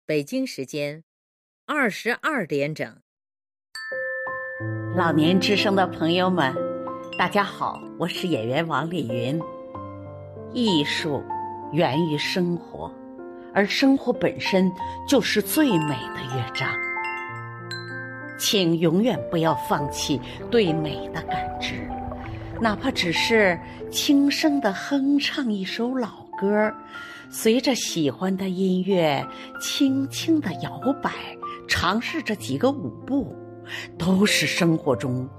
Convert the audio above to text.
北京时间22点整。 老年之声的朋友们，大家好，我是演员王丽云。艺术源于生活，而生活本身就是最美的乐章。请永远不要放弃对美的感知，哪怕只是轻声地哼唱一首老歌，随着喜欢的音乐轻轻地摇摆，尝试着几个舞步，都是生活中